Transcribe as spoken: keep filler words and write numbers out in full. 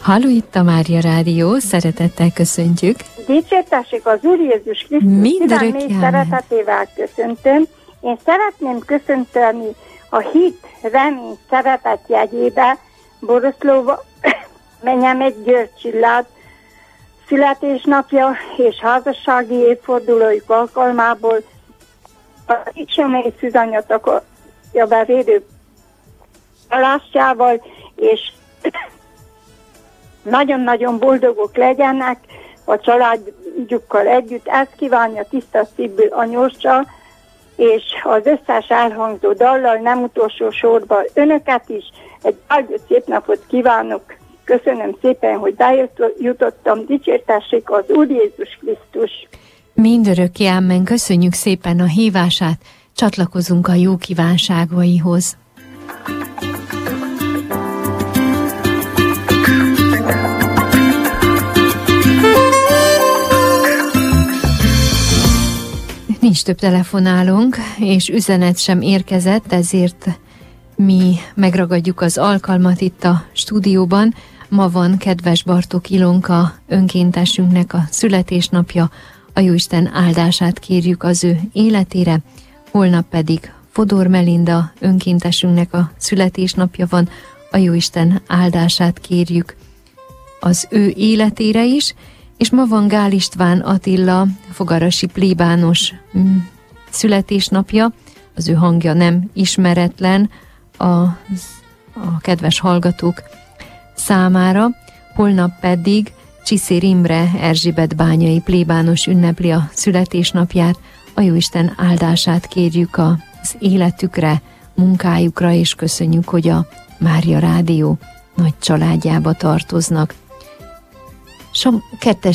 Halló, itt a Mária Rádió, szeretettel köszöntjük. Dicsértessék az Úr Jézus Krisztus szívem mély szeretetével köszöntöm. Én szeretném köszönteni a hit, remény, szeretet jegyébe Boroszlóva Menyemet György Csillát születésnapja és házassági évfordulójuk alkalmából a Icsemei Szűzanyatakja bevédő alásztjával, és nagyon-nagyon boldogok legyenek a családjukkal együtt. Ezt kívánja tiszta szívből a Nyorcsa, és az összes elhangzó dallal nem utolsó sorban önöket is. Egy áldott szép napot kívánok. Köszönöm szépen, hogy bejutottam. Dicsértessék az Úr Jézus Krisztus. Mindörökké ámen. Köszönjük szépen a hívását. Csatlakozunk a jó kívánságaihoz. Nincs több telefonálónk, és üzenet sem érkezett, ezért mi megragadjuk az alkalmat itt a stúdióban. Ma van kedves Bartók Ilonka önkéntesünknek a születésnapja, a Jóisten áldását kérjük az ő életére, holnap pedig Fodor Melinda önkéntesünknek a születésnapja van, a Jóisten áldását kérjük az ő életére is, és ma van Gál István Attila fogarasi plébános születésnapja, az ő hangja nem ismeretlen a, a kedves hallgatók számára, holnap pedig Csiszér Imre Erzsébet bányai plébános ünnepli a születésnapját, a Jóisten áldását kérjük az életükre, munkájukra, és köszönjük, hogy a Mária Rádió nagy családjába tartoznak. Som- kettes